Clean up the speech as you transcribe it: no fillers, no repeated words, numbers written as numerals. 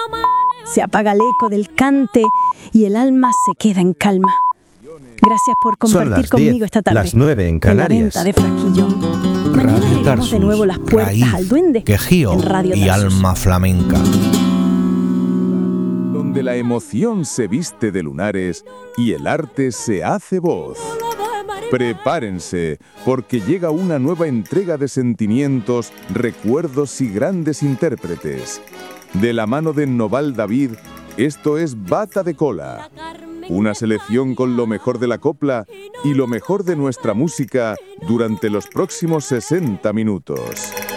Se apaga el eco del cante y el alma se queda en calma. Gracias por Son compartir las conmigo 10, esta tarde. las 9 en En la Canarias. venta de Fraquillón. Mañana Radio abriremos de Tarsus, nuevo las puertas raíz, al duende quejío en Radio y Tarsus. alma flamenca. Donde la emoción se viste de lunares y el arte se hace voz. Prepárense, porque llega una nueva entrega de sentimientos, recuerdos y grandes intérpretes. De la mano de Noval David, esto es Bata de Cola. Una selección con lo mejor de la copla y lo mejor de nuestra música durante los próximos 60 minutos.